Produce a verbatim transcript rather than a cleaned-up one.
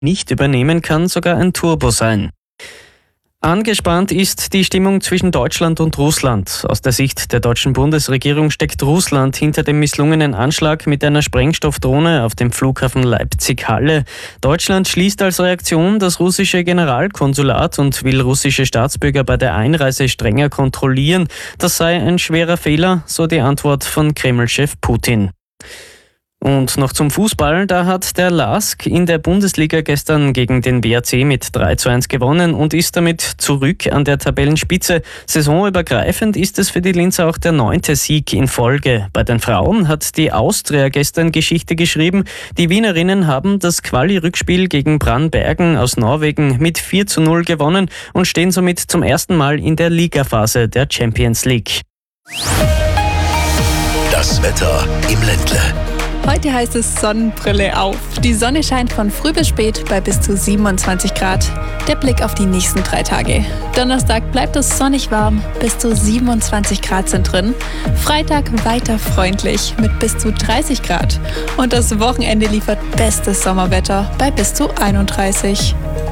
nicht übernehmen, kann sogar ein Turbo sein. Angespannt ist die Stimmung zwischen Deutschland und Russland. Aus der Sicht der deutschen Bundesregierung steckt Russland hinter dem misslungenen Anschlag mit einer Sprengstoffdrohne auf dem Flughafen Leipzig-Halle. Deutschland schließt als Reaktion das russische Generalkonsulat und will russische Staatsbürger bei der Einreise strenger kontrollieren. Das sei ein schwerer Fehler, so die Antwort von Kreml-Chef Putin. Und noch zum Fußball, da hat der LASK in der Bundesliga gestern gegen den W R C mit drei zu eins gewonnen und ist damit zurück an der Tabellenspitze. Saisonübergreifend ist es für die Linzer auch der neunte Sieg in Folge. Bei den Frauen hat die Austria gestern Geschichte geschrieben. Die Wienerinnen haben das Quali-Rückspiel gegen Brannbergen aus Norwegen mit vier zu null gewonnen und stehen somit zum ersten Mal in der Ligaphase der Champions League. Das Wetter im Ländle. Heute heißt es Sonnenbrille auf. Die Sonne scheint von früh bis spät bei bis zu siebenundzwanzig Grad. Der Blick auf die nächsten drei Tage. Donnerstag bleibt es sonnig warm, bis zu siebenundzwanzig Grad sind drin. Freitag weiter freundlich mit bis zu dreißig Grad. Und das Wochenende liefert bestes Sommerwetter bei bis zu einunddreißig.